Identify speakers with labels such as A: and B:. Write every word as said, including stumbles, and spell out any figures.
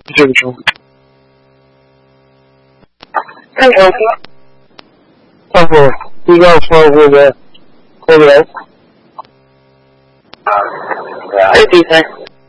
A: 这个中。看什么？看过一个错误的后援。二比三。